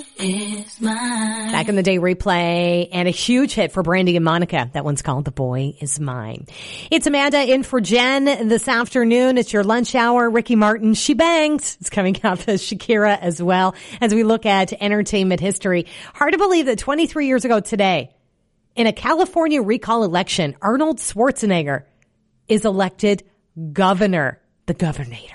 Is mine. Back in the Day replay and a huge hit for Brandy and Monica. That one's called The Boy Is Mine. It's Amanda in for Jen this afternoon. It's your lunch hour. Ricky Martin, She Bangs. It's coming up as Shakira as well as we look at entertainment history. Hard to believe that 23 years ago today, in a California recall election, Arnold Schwarzenegger is elected governor, the governator.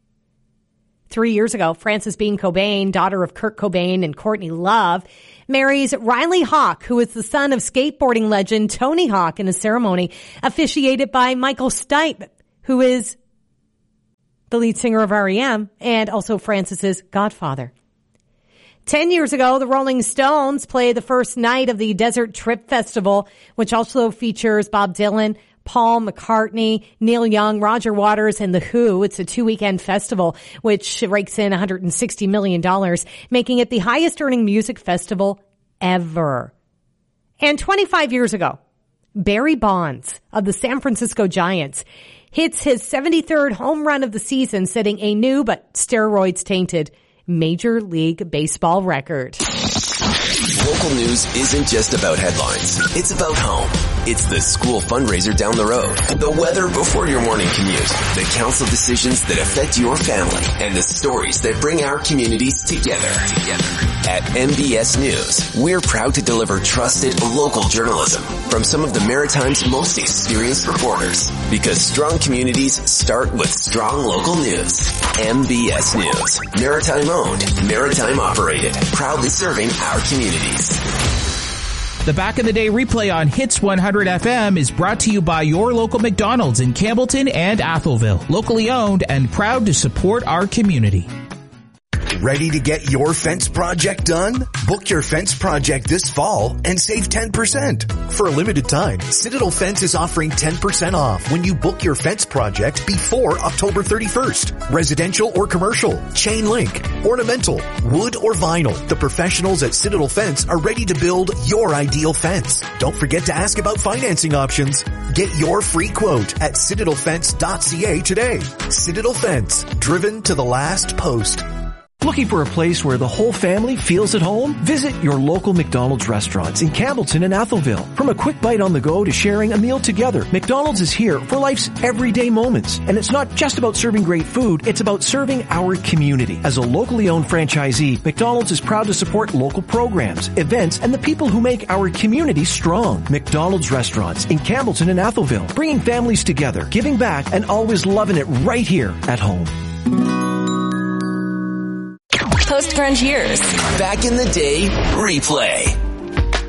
3 years ago, Frances Bean Cobain, daughter of Kurt Cobain and Courtney Love, marries Riley Hawk, who is the son of skateboarding legend Tony Hawk, in a ceremony officiated by Michael Stipe, who is the lead singer of R.E.M. and also Frances's godfather. 10 years ago, the Rolling Stones played the first night of the Desert Trip Festival, which also features Bob Dylan, Paul McCartney, Neil Young, Roger Waters, and The Who. It's a 2-weekend festival, which rakes in $160 million, making it the highest earning music festival ever. And 25 years ago, Barry Bonds of the San Francisco Giants hits his 73rd home run of the season, setting a new but steroids-tainted Major League Baseball record. Local news isn't just about headlines. It's about home. It's the school fundraiser down the road, the weather before your morning commute, the council decisions that affect your family, and the stories that bring our communities together. At MBS News, we're proud to deliver trusted local journalism from some of the Maritime's most experienced reporters, because strong communities start with strong local news. MBS News, Maritime owned, Maritime operated, proudly serving our communities. The Back in the Day replay on Hits 100 FM is brought to you by your local McDonald's in Campbellton and Atholville. Locally owned and proud to support our community. Ready to get your fence project done? Book your fence project this fall and save 10%. For a limited time, Citadel Fence is offering 10% off when you book your fence project before October 31st. Residential or commercial, chain link, ornamental, wood or vinyl. The professionals at Citadel Fence are ready to build your ideal fence. Don't forget to ask about financing options. Get your free quote at citadelfence.ca today. Citadel Fence, driven to the last post. Looking for a place where the whole family feels at home? Visit your local McDonald's restaurants in Campbellton and Atholville. From a quick bite on the go to sharing a meal together, McDonald's is here for life's everyday moments. And it's not just about serving great food, it's about serving our community. As a locally owned franchisee, McDonald's is proud to support local programs, events, and the people who make our community strong. McDonald's restaurants in Campbellton and Atholville, bringing families together, giving back, and always loving it right here at home. Post-grunge years. Back in the Day replay.